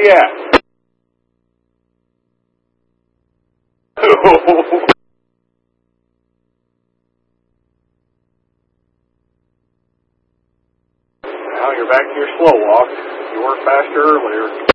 you at? Now you're back to your slow walk. You weren't faster earlier.